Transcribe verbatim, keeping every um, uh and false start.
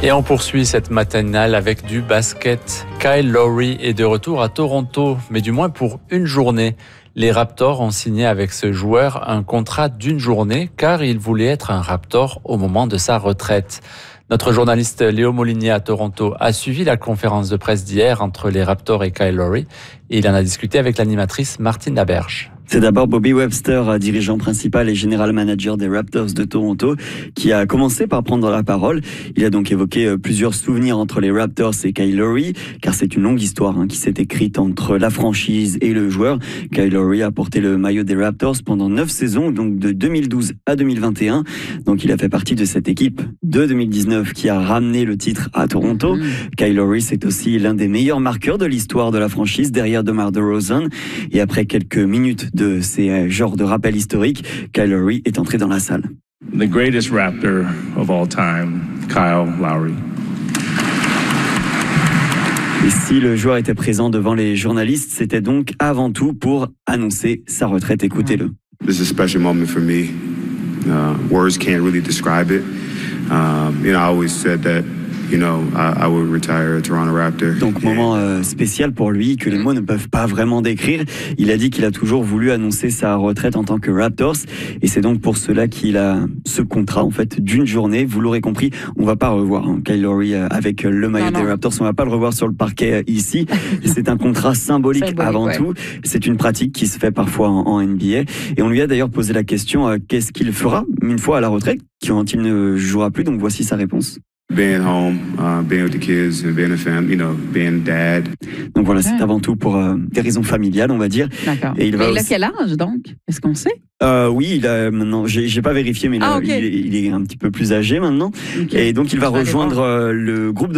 Et on poursuit cette matinale avec du basket. Kyle Lowry est de retour à Toronto, mais du moins pour une journée. Les Raptors ont signé avec ce joueur un contrat d'une journée car il voulait être un Raptor au moment de sa retraite. Notre journaliste Léo Molinier à Toronto a suivi la conférence de presse d'hier entre les Raptors et Kyle Lowry et il en a discuté avec l'animatrice Martine Laberge. C'est d'abord Bobby Webster, dirigeant principal et général manager des Raptors de Toronto, qui a commencé par prendre la parole. Il a donc évoqué plusieurs souvenirs entre les Raptors et Kyle Lowry, car c'est une longue histoire hein, qui s'est écrite entre la franchise et le joueur. Kyle Lowry a porté le maillot des Raptors pendant neuf saisons, donc de deux mille douze à deux mille vingt et un. Donc il a fait partie de cette équipe de deux mille dix-neuf qui a ramené le titre à Toronto. Mmh. Kyle Lowry, c'est aussi l'un des meilleurs marqueurs de l'histoire de la franchise, derrière DeMar DeRozan. Et après quelques minutes de ces genres de rappels historiques, Kyle Lowry est entré dans la salle. The greatest Raptor of all time, Kyle Lowry. Et si le joueur était présent devant les journalistes, c'était donc avant tout pour annoncer sa retraite. Écoutez-le. This is a special moment for me. Uh, words can't really describe it. Um, you know, I always said that You know, I, I would retire a Toronto Raptor. Donc moment euh, spécial pour lui que les mots ne peuvent pas vraiment décrire. Il a dit qu'il a toujours voulu annoncer sa retraite en tant que Raptors et c'est donc pour cela qu'il a ce contrat en fait d'une journée. Vous l'aurez compris, on va pas revoir hein, Kyle Lowry euh, avec le maillot non, des non. Raptors. On va pas le revoir sur le parquet euh, ici. C'est un contrat symbolique, symbolique avant ouais. tout. C'est une pratique qui se fait parfois en, en N B A et on lui a d'ailleurs posé la question euh, qu'est-ce qu'il fera une fois à la retraite quand il ne jouera plus. Donc voici sa réponse. Being home, uh, being with the kids, being a family, you know, being dad. Donc voilà, c'est avant tout pour euh, des raisons familiales, on va dire. D'accord. Et il, va Mais il aussi... a quel âge donc? Est-ce qu'on sait? Euh, oui, il a maintenant. J'ai, j'ai pas vérifié, mais ah, là, okay. il, est, il est un petit peu plus âgé maintenant. Okay. Et donc il va rejoindre euh, le groupe de